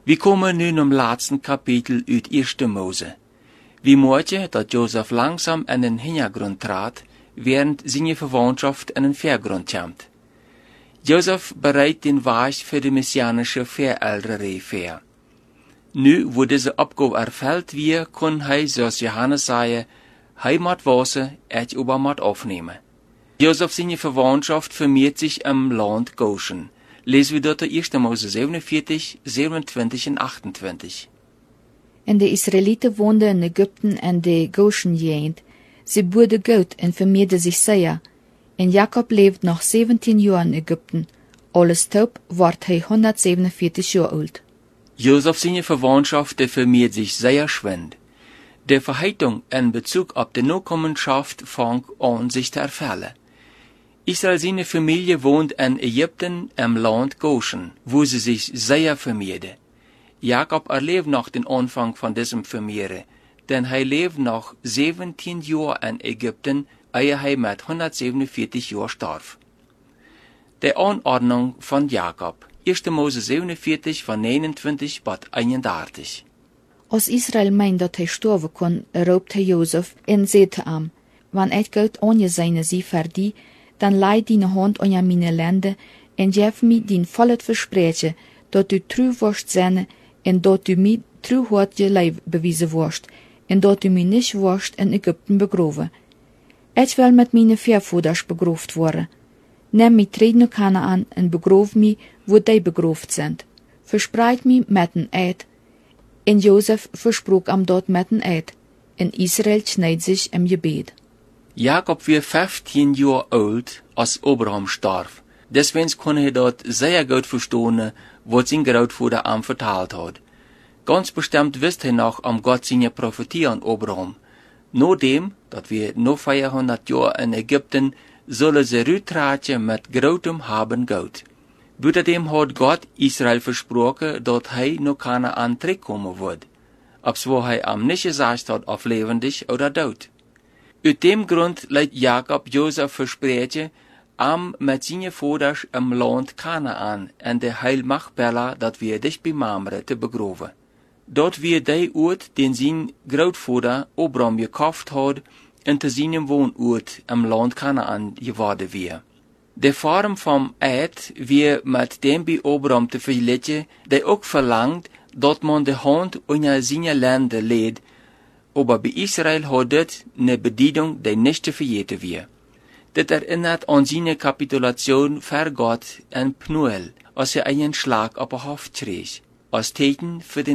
We komen nu im laatste Kapitel uit 1. Mose. We merken dat Joseph langsam in den Hintergrund trat, während seine Verwandtschaft in den Vorgrund kommt. Joseph bereitet den Weg für die messianische Verälderei vor. Nu, wo diese Aufgabe erfüllt wird, kann er, zoals Johannes zei, hij moet wassen, et ober moet aufnehmen. Joseph seine Verwandtschaft vermehrt sich im Land Goshen. Lesen wir dort 1. Mose 47, 27 und 28. En de Israëlieten woonden in Egypten en de Goshen-gegend. Ze boerden goud en vermeerden zich zeer. En Jacob leeft nog 17 jaar in Egypten. Alles top wordt hij 147 jaar oud. Joseph seine Verwandtschaft vermehrt sich sehr schwind. Die Verheitung in Bezug auf die Nachkommenschaft fängt an sich zu erfüllen. Israel seine Familie wohnt in Ägypten im Land Goshen, wo sie sich sehr vermehrte. Jakob erlebt noch den Anfang von diesem Vermehren, denn er lebt noch 17 Jahre in Ägypten, ehe er mit 147 Jahren starb. Die Anordnung von Jakob, 1. Mose 47 von 29 bis 31. Als Israel meint dat hij sterven kon, roept hij Jozef en zegt hem, wanneer ik Gott aangezien zie voor die, dan leid die hand aan mijn lende en geef mij die vollet versprechen, dat u trouw worst zijn en dat u mij trouwhart je lijf bewijzen worst en dat u mij niet worst in Ägypten begroven. Ik wil met mijn voorvoeders begroofd worden. Neem mij treden naar Kanaan en begroof mij, wo die begroofd zijn. Verspreid mij met een eed. En Jozef versprach am dort met een eed. En Israel schneid zich im Gebet. Jakob war 15 Jahre alt, als Abraham starb. Deswegen konnte er dort sehr gut verstehen, was sein Großvater ihm vertalt hat. Ganz bestimmt wusste er noch am Gott seine Prophetie an Abraham. Nachdem, dat wir noch 400 Jahre in Ägypten, sollen sie rüttraten mit großem Haben Geld. Buitendem hat Gott Israel versprochen, dat hij naar Kanaan terugkomen wird. Obwohl hij am nicht gesagt hat, auf lebendig oder dood. Uit dem Grund leidt Jakob Joseph versprechen, am mit seinen Vaters im Land Kanaan en de Heilmachbella, dat wir dich bei Mamre te begroven. Dort wird der Ort, den sein Großvater Abraham gekauft hat, unter seinem Wohnort im Land Kanaan geworden wird. De vorm vom Eid wird mit dem bei Abraham te vergelijken, der auch verlangt, dat man de hand unter seine Länder lädt, aber bei Israel hat dit eine Bedienung, die nicht zu vergeten wird. Dit erinnert an seine Kapitulation vor Gott in Pnuel, als er einen Schlag auf den Hof kreeg, als Teken für den